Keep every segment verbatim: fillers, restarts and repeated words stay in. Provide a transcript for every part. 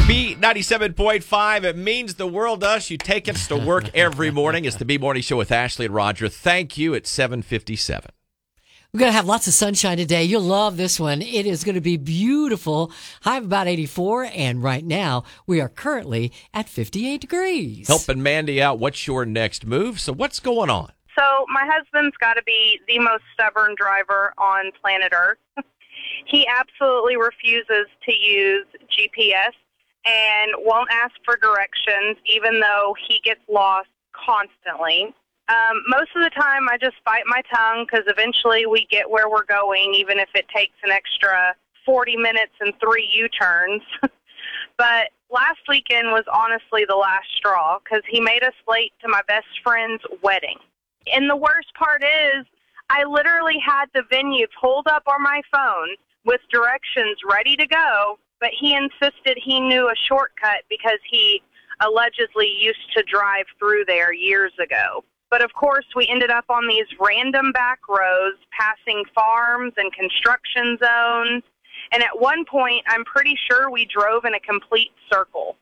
B ninety-seven point five, it means the world to us. You take us to work every morning. It's the B Morning Show with Ashley and Roger. Thank you at seven fifty-seven. We're going to have lots of sunshine today. You'll love this one. It is going to be beautiful. High of about eighty-four, and right now we are currently at fifty-eight degrees. Helping Mandy out, what's your next move? So what's going on? So my husband's got to be the most stubborn driver on planet Earth. He absolutely refuses to use G P S and won't ask for directions, even though he gets lost constantly. Um, most of the time, I just bite my tongue because eventually we get where we're going, even if it takes an extra forty minutes and three U-turns. But last weekend was honestly the last straw because he made us late to my best friend's wedding. And the worst part is, I literally had the venue pulled up on my phone with directions ready to go, but he insisted he knew a shortcut because he allegedly used to drive through there years ago. But of course, we ended up on these random back roads, passing farms and construction zones. And at one point, I'm pretty sure we drove in a complete circle.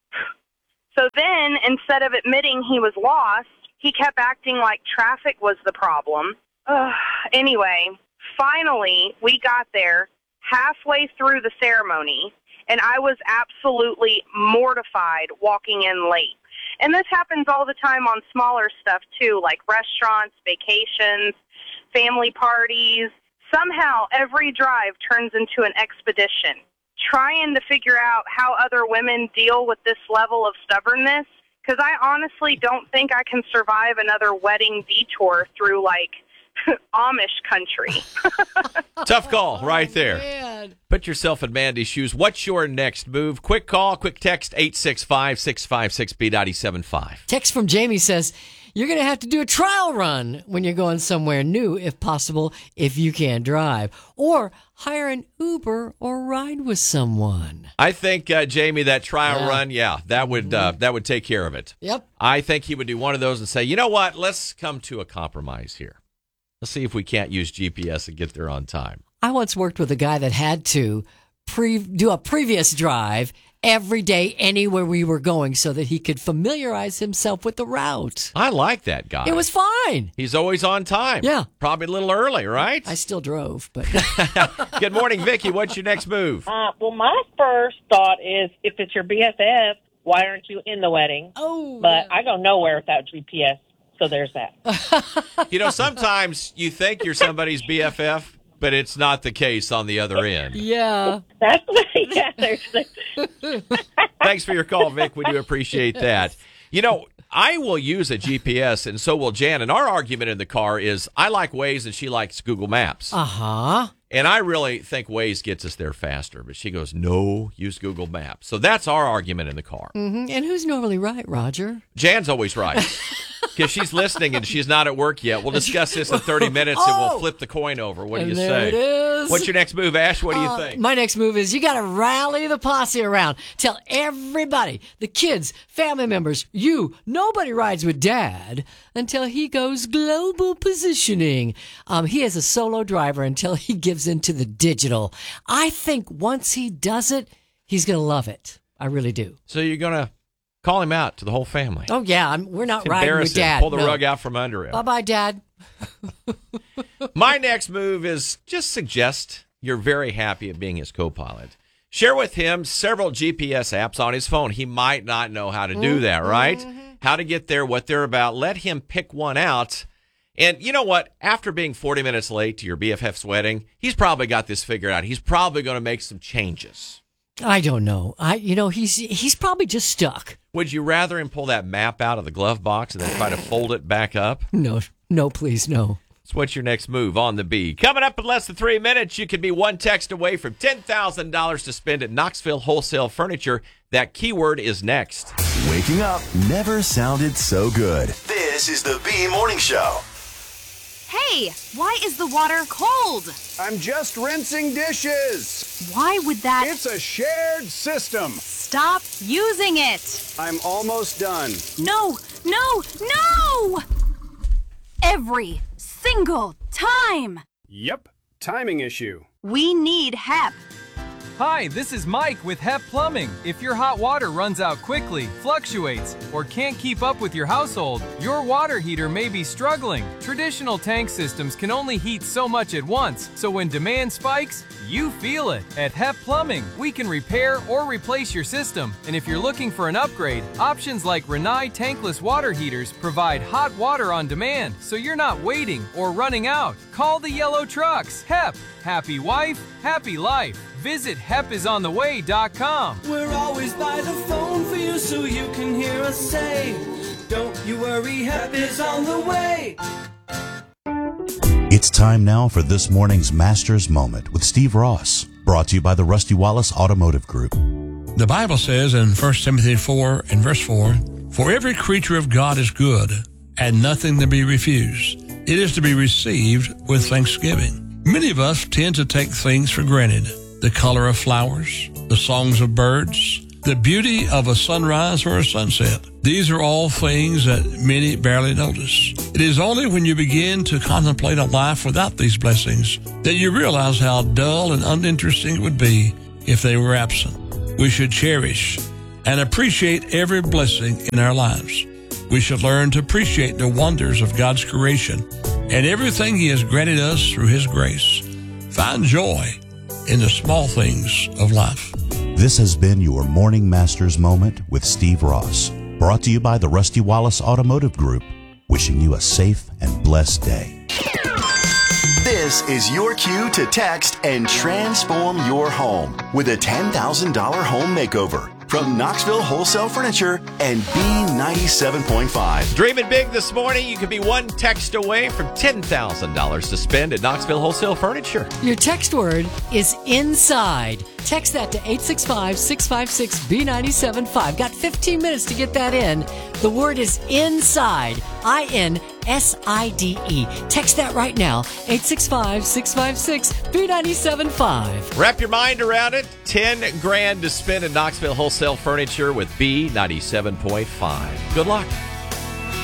So then, instead of admitting he was lost, he kept acting like traffic was the problem. Ugh. Anyway, finally, we got there halfway through the ceremony, and I was absolutely mortified walking in late. And this happens all the time on smaller stuff, too, like restaurants, vacations, family parties. Somehow, every drive turns into an expedition. Trying to figure out how other women deal with this level of stubbornness, because I honestly don't think I can survive another wedding detour through, like, Amish country. Tough call right there. Oh, Put yourself in Mandy's shoes. What's your next move? Quick call, quick text, eight six five, six five six, B nine seven five. Text from Jamie says, you're going to have to do a trial run when you're going somewhere new, if possible, if you can drive. Or hire an Uber or ride with someone. I think, uh, Jamie, that trial Yeah. run, yeah, that would uh, that would take care of it. Yep. I think he would do one of those and say, you know what, let's come to a compromise here. Let's see if we can't use G P S and get there on time. I once worked with a guy that had to pre- do a previous drive every day anywhere we were going so that he could familiarize himself with the route. I like that guy. It was fine. He's always on time. Yeah. Probably a little early, right? I still drove, but Good morning, Vicky. What's your next move? Uh, well, my first thought is if it's your B F F, why aren't you in the wedding? oh, But I go nowhere without G P S, so there's that. You know, sometimes you think you're somebody's B F F, but it's not the case on the other end. yeah. That's yeah. There's, there's, Thanks for your call, Vic. We do appreciate that. You know, I will use a G P S, and so will Jan. And our argument in the car is I like Waze, and she likes Google Maps. Uh huh. And I really think Waze gets us there faster. But she goes, no, use Google Maps. So that's our argument in the car. Mm-hmm. And who's normally right, Roger? Jan's always right. Because she's listening and she's not at work yet. We'll discuss this in thirty minutes and we'll flip the coin over. What do And you there say? it is. What's your next move, Ash? What do you Uh, think? My next move is you got to rally the posse around. Tell everybody, the kids, family members, you, nobody rides with Dad until he goes global positioning. Um, he is a solo driver until he gives into the digital. I think once he does it, he's going to love it. I really do. So you're going to call him out to the whole family. Oh, yeah, I'm, we're not riding Embarrass with him. Dad. Pull the No. rug out from under him. Bye-bye, Dad. My next move is just suggest you're very happy at being his co-pilot. Share with him several G P S apps on his phone. He might not know how to do that, right? Mm-hmm. How to get there, what they're about. Let him pick one out. And you know what? After being forty minutes late to your B F F's wedding, he's probably got this figured out. He's probably going to make some changes. I don't know. I, you know, he's he's probably just stuck. Would you rather him pull that map out of the glove box and then try to fold it back up? No, no, please, no. So what's your next move on the B? Coming up in less than three minutes, you could be one text away from ten thousand dollars to spend at Knoxville Wholesale Furniture. That keyword is next. Waking up never sounded so good. This is the B Morning Show. Hey, why is the water cold? I'm just rinsing dishes. Why would that... It's a shared system. Stop using it. I'm almost done. No, no, no! Every single time. Yep, timing issue. We need H E P. Hi, this is Mike with H E P Plumbing. If your hot water runs out quickly, fluctuates, or can't keep up with your household, your water heater may be struggling. Traditional tank systems can only heat so much at once, so when demand spikes, you feel it. At H E P Plumbing, we can repair or replace your system. And if you're looking for an upgrade, options like Rinnai tankless water heaters provide hot water on demand, so you're not waiting or running out. Call the yellow trucks. H E P. Happy wife, happy life. Visit hep is on the way dot com. We're always by the phone for you so you can hear us say, don't you worry, H E P is on the way. It's time now for this morning's Master's Moment with Steve Ross, brought to you by the Rusty Wallace Automotive Group. The Bible says in First Timothy four and verse four, for every creature of God is good, and nothing to be refused. It is to be received with thanksgiving. Many of us tend to take things for granted. The color of flowers, the songs of birds, the beauty of a sunrise or a sunset. These are all things that many barely notice. It is only when you begin to contemplate a life without these blessings that you realize how dull and uninteresting it would be if they were absent. We should cherish and appreciate every blessing in our lives. We should learn to appreciate the wonders of God's creation and everything He has granted us through His grace. Find joy in the small things of life. This has been your Morning Master's Moment with Steve Ross, brought to you by the Rusty Wallace Automotive Group, wishing you a safe and blessed day. This is your cue to text and transform your home with a ten thousand dollars home makeover from Knoxville Wholesale Furniture and B ninety-seven point five. Dreaming big this morning, you could be one text away from ten thousand dollars to spend at Knoxville Wholesale Furniture. Your text word is inside. Text that to eight six five, six five six, B nine seven five. Got fifteen minutes to get that in. The word is inside. I N S I D E. Text that right now. eight six five, six five six, B nine seven five. Wrap your mind around it. ten grand to spend at Knoxville Wholesale Furniture with B ninety-seven point five. Good luck.